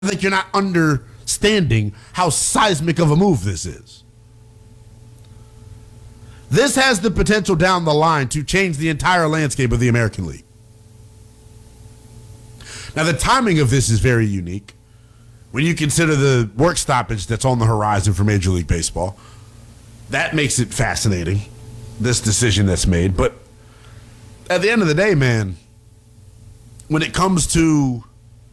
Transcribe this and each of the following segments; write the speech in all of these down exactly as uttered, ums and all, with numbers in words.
think you're not understanding how seismic of a move this is. This has the potential down the line to change the entire landscape of the American League. Now, the timing of this is very unique when you consider the work stoppage that's on the horizon for Major League Baseball. That makes it fascinating, this decision that's made. But at the end of the day, man, when it comes to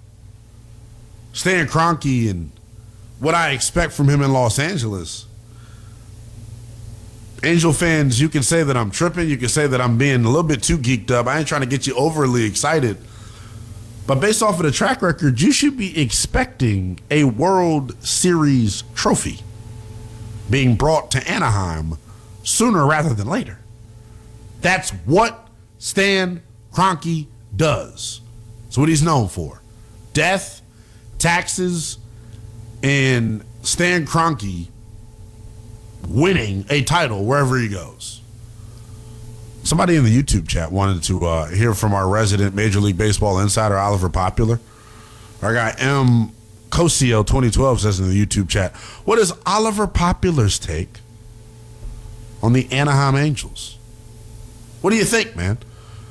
Stan Kroenke and what I expect from him in Los Angeles, Angel fans, you can say that I'm tripping. You can say that I'm being a little bit too geeked up. I ain't trying to get you overly excited. But based off of the track record, you should be expecting a World Series trophy being brought to Anaheim sooner rather than later. That's what Stan Kroenke does. It's what he's known for. Death, taxes, and Stan Kroenke winning a title wherever he goes. Somebody in the YouTube chat wanted to uh, hear from our resident Major League Baseball insider, Oliver Popular. Our guy M. Cosio twenty twelve says in the YouTube chat, what is Oliver Popular's take on the Anaheim Angels? What do you think, man?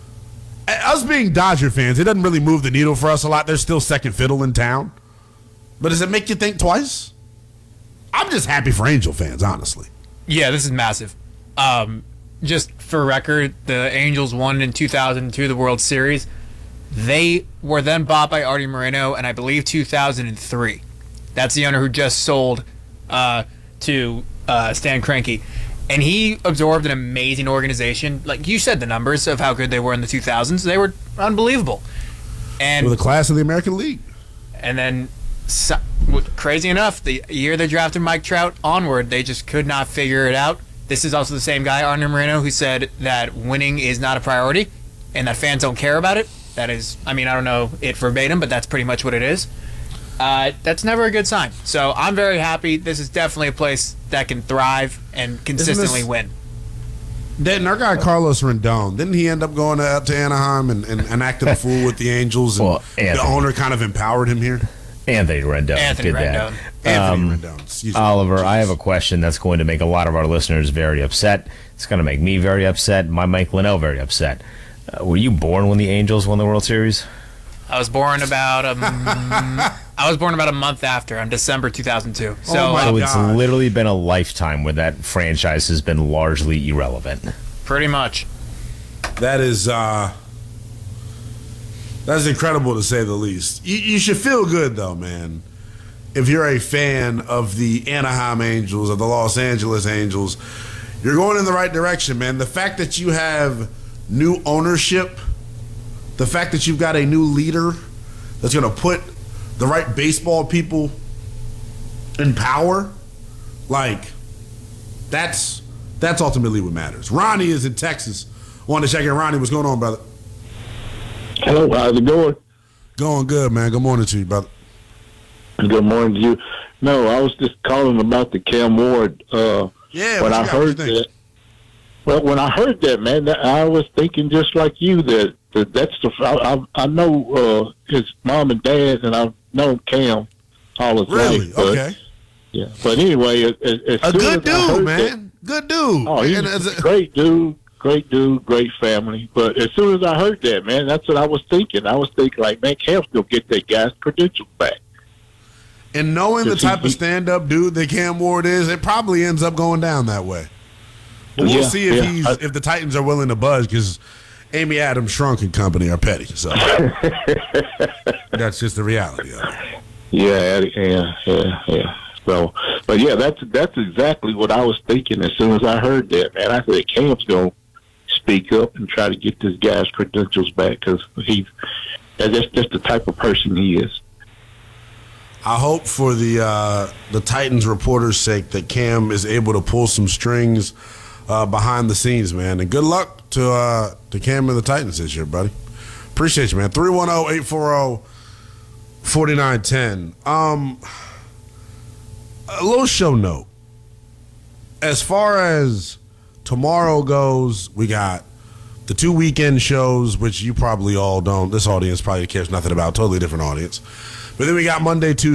Us being Dodger fans, it doesn't really move the needle for us a lot. They're still second fiddle in town. But does it make you think twice? I'm just happy for Angel fans, honestly. Yeah, this is massive. Um, just for record, the Angels won in two thousand two the World Series. They were then bought by Artie Moreno, and I believe two thousand three. That's the owner who just sold uh, to uh, Stan Kroenke. And he absorbed an amazing organization. Like you said, the numbers of how good they were in the two thousands, they were unbelievable. And with the class of the American League. And then, so, crazy enough, the year they drafted Mike Trout onward, they just could not figure it out. This is also the same guy, Artie Moreno, who said that winning is not a priority and that fans don't care about it. That is, I mean, I don't know it verbatim, but that's pretty much what it is. Uh, that's never a good sign. So I'm very happy. This is definitely a place that can thrive and consistently this, win. Didn't our guy Carlos Rendon, didn't he end up going out to Anaheim and, and, and acting a fool with the Angels? And well, the owner kind of empowered him here? Anthony Rendon Anthony did Rendon. that. Anthony um, Rendon. Excuse Oliver, me. I have a question that's going to make a lot of our listeners very upset. It's going to make me very upset, my Mike Linnell very upset. Uh, were you born when the Angels won the World Series? I was born about a, I was born about a month after, on December two thousand two. So, oh my so God. It's literally been a lifetime where that franchise has been largely irrelevant. Pretty much. That is uh, that's incredible to say the least. You, you should feel good though, man. If you're a fan of the Anaheim Angels, of the Los Angeles Angels, you're going in the right direction, man. The fact that you have new ownership, the fact that you've got a new leader that's going to put the right baseball people in power, like, that's that's ultimately what matters. Ronnie is in Texas. Wanted to check in. Ronnie, what's going on, brother? Hello, how's it going? Going good, man. Good morning to you, brother. Good morning to you. No, I was just calling about the Cam Ward. Uh, yeah, when I heard that, well, when I heard that, man, that, I was thinking just like you that, that that's the. I, I, I know uh, his mom and dad, and I've known Cam all his really? life. But, okay. Yeah, but anyway, as, as a good dude, man. That, good dude. Oh, he's a great dude. Great dude, great family. But as soon as I heard that, man, that's what I was thinking. I was thinking, like, man, Cam's going to get that guy's credentials back. And knowing the type of stand-up dude that Cam Ward is, it probably ends up going down that way. But we'll yeah, see if yeah. he's I, if the Titans are willing to budge, because Amy Adams Shrunk and company are petty. So that's just the reality of it. Yeah, yeah, yeah, yeah. So, but yeah, that's that's exactly what I was thinking as soon as I heard that, man. I said Cam's going to speak up and try to get this guy's credentials back, because he's that's just the type of person he is. I hope for the uh, the Titans reporter's sake that Cam is able to pull some strings uh, behind the scenes, man. And good luck to uh, to Cam and the Titans this year, buddy. Appreciate you, man. three one zero, eight four zero, four nine one zero. Um, a little show note. As far as tomorrow goes, we got the two weekend shows, which you probably all don't. This audience probably cares nothing about. Totally different audience. But then we got Monday, Tuesday.